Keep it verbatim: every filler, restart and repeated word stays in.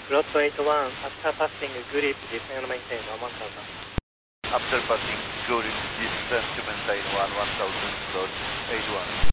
Growth eight one, after passing Gurip, descend and maintain on one thousand. After passing Gurip, descend to maintain one one thousand, Growth eight one.